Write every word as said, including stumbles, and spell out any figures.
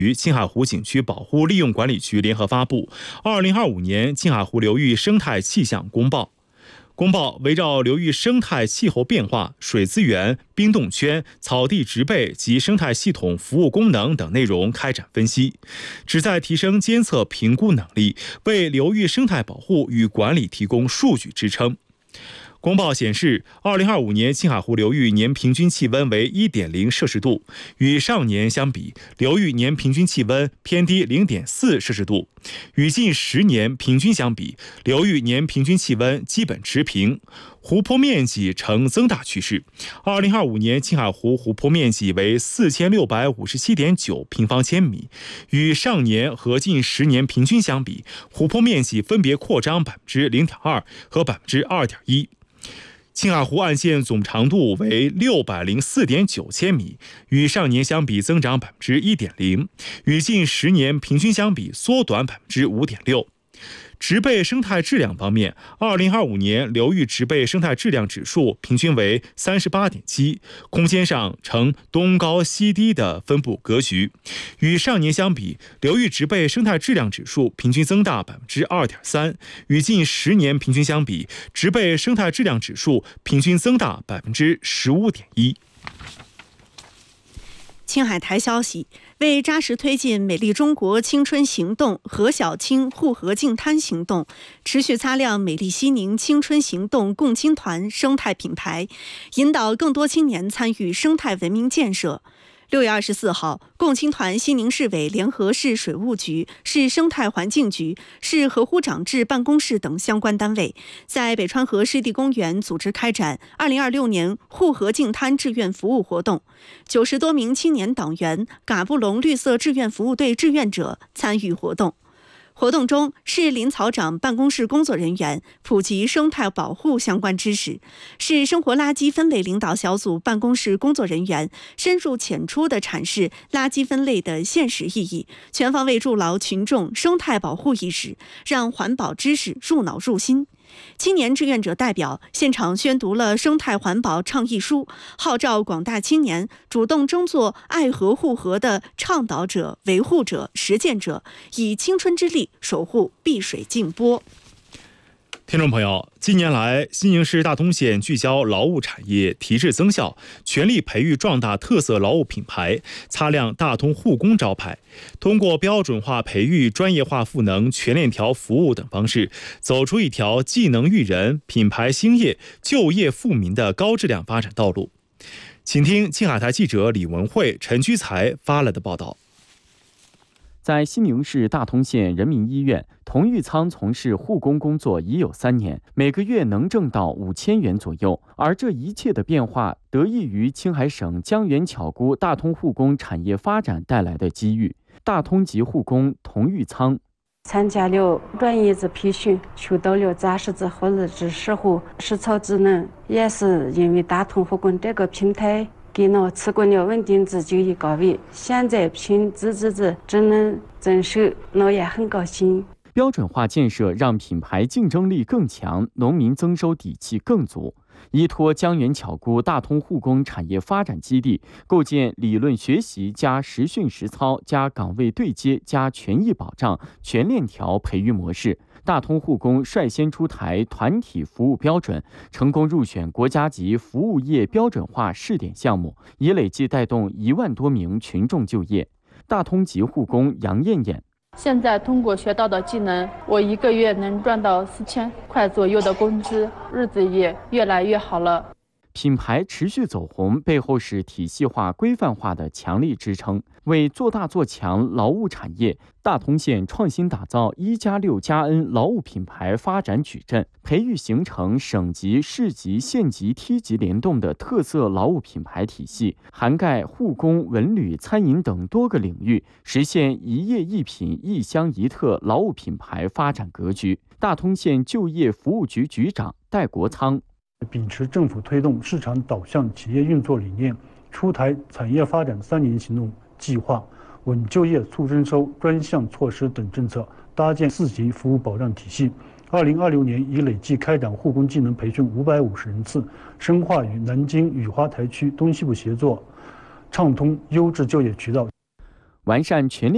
与青海湖景区保护利用管理局联合发布《二零二五年青海湖流域生态气象公报》。公报围绕流域生态气候变化、水资源、冰冻圈、草地植被及生态系统服务功能等内容开展分析，旨在提升监测评估能力，为流域生态保护与管理提供数据支撑。公报显示，二零二五年青海湖流域年平均气温为 一点零 摄氏度，与上年相比，流域年平均气温偏低 零点四 摄氏度，与近十年平均相比，流域年平均气温基本持平，湖泊面积呈增大趋势。二零二五年青海湖湖泊面积为 四千六百五十七点九 平方千米，与上年和近十年平均相比，湖泊面积分别扩张 百分之零点二 和 百分之二点一。青海湖岸线总长度为 六百零四点九 千米，与上年相比增长 百分之一点零， 与近十年平均相比缩短 百分之五点六。植被生态质量方面，二零二五年流域植被生态质量指数平均为 三十八点七， 空间上呈东高西低的分布格局。与上年相比，流域植被生态质量指数平均增大 百分之二点三， 与近十年平均相比，植被生态质量指数平均增大 百分之十五点一。 青海台消息，为扎实推进美丽中国青春行动、和小青护河净滩行动，持续擦亮美丽西宁青春行动共青团生态品牌，引导更多青年参与生态文明建设。六月二十四号，共青团西宁市委联合市水务局、市生态环境局、市河湖长治办公室等相关单位，在北川河湿地公园组织开展二零二六年护河净滩志愿服务活动。九十多名青年党员、嘎布隆绿色志愿服务队志愿者参与活动。活动中，市林草长办公室工作人员普及生态保护相关知识，市生活垃圾分类领导小组办公室工作人员深入浅出地阐释垃圾分类的现实意义，全方位筑牢群众生态保护意识，让环保知识入脑入心。青年志愿者代表现场宣读了生态环保倡议书，号召广大青年主动争做爱河护河的倡导者、维护者、实践者，以青春之力守护碧水净波。 听众朋友，近年来，西宁市大通县聚焦劳务产业提质增效，全力培育壮大特色劳务品牌，擦亮大通护工招牌。通过标准化培育、专业化赋能、全链条服务等方式，走出一条技能育人、品牌兴业、就业富民的高质量发展道路。请听青海台记者李文慧、陈居才发来的报道。 在西宁市大通县人民医院，童玉仓从事护工工作已有三年，每个月能挣到五千元左右。而这一切的变化，得益于青海省江源巧姑大通护工产业发展带来的机遇。大通籍护工童玉仓参加了专业的培训，学到了扎实的护理知识和实操技能，也是因为大通护工这个平台给我提供了稳定的就业岗位，现在凭自己的职能增收，我也很高兴。 标准化建设让品牌竞争力更强，农民增收底气更足。依托江源巧姑大通护工产业发展基地，构建理论学习加实训实操加岗位对接加权益保障全链条培育模式。大通护工率先出台团体服务标准，成功入选国家级服务业标准化试点项目，已累计带动一万多名群众就业。大通籍护工杨艳艳。 现在通过学到的技能，我一个月能赚到四千块左右的工资，日子也越来越好了。 品牌持续走红，背后是体系化、规范化的强力支撑。为做大做强劳务产业，大通县创新打造一加六加 N 劳务品牌发展矩阵，培育形成省级、市级、县级梯级联动的特色劳务品牌体系，涵盖护工、文旅、餐饮等多个领域，实现一业一品、一乡一特劳务品牌发展格局。大通县就业服务局局长戴国仓。 秉持政府推动市场导向企业运作理念，出台产业发展三年行动计划、稳就业促增收专项措施等政策，搭建四级服务保障体系。二零二六年已累计开展护工技能培训五百五十人次，深化与南京雨花台区东西部协作，畅通优质就业渠道， 完善全链